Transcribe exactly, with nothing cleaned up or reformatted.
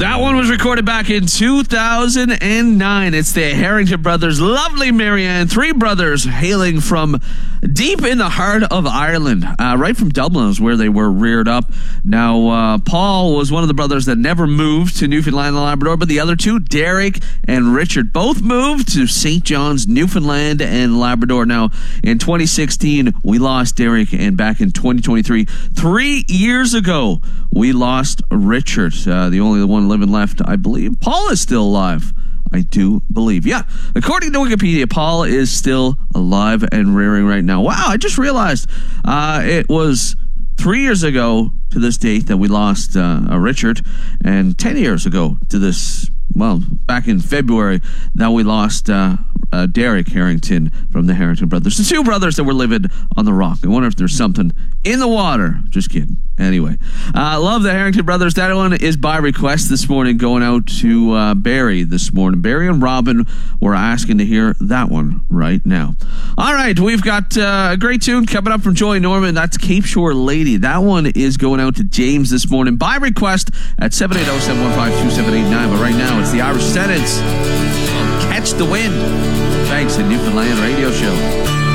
That one was recorded back in two thousand nine. It's the Harrington Brothers, lovely Marianne, three brothers hailing from deep in the heart of Ireland, uh, right from Dublin is where they were reared up. Now, uh, Paul was one of the brothers that never moved to Newfoundland and Labrador, but the other two, Derek and Richard, both moved to Saint John's, Newfoundland and Labrador. Now, in twenty sixteen, we lost Derek, and back in twenty twenty-three, three years ago, we lost Richard, uh, the only one living left, I believe. Paul is still alive. I do believe. Yeah. According to Wikipedia, Paul is still alive and rearing right now. Wow. I just realized uh, it was three years ago to this date that we lost uh, uh, Richard, and ten years ago to this, well, back in February, that we lost uh, uh, Derek Harrington from the Harrington Brothers. The two brothers that were living on the rock. I wonder if there's something in the water. Just kidding. Anyway, I uh, love the Harrington Brothers. That one is by request this morning, going out to uh, Barry this morning. Barry and Robin were asking to hear that one right now. All right, we've got uh, a great tune coming up from Joey Norman. That's Cape Shore Lady. That one is going out to James this morning by request at seven eight zero, seven one five, two seven eight nine. But right now, it's the Irish Tenants. Catch the Wind. Thanks to Newfoundland Radio Show.